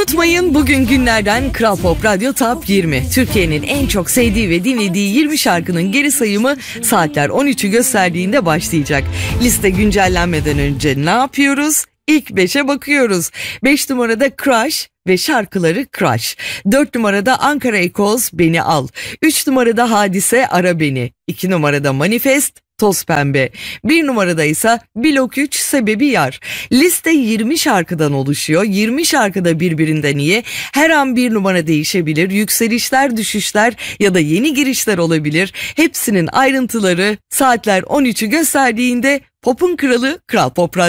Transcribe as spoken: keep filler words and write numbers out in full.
Unutmayın, bugün günlerden Kral Pop Radyo Top yirmi. Türkiye'nin en çok sevdiği ve dinlediği yirmi şarkının geri sayımı saatler on üçü gösterdiğinde başlayacak. Liste güncellenmeden önce ne yapıyoruz? İlk beşe bakıyoruz. beş numarada Crush ve şarkıları Crush. dört numarada Ankara Echoes Beni Al. üç numarada Hadise Ara Beni. iki numarada Manifest Toz Pembe. bir numarada ise Blok üç Sebebi Yar. Liste yirmi şarkıdan oluşuyor. yirmi şarkıda birbirinden iyi. Her an bir numara değişebilir. Yükselişler, düşüşler ya da yeni girişler olabilir. Hepsinin ayrıntıları saatler on üçü gösterdiğinde Pop'un kralı Kral Pop Radyo.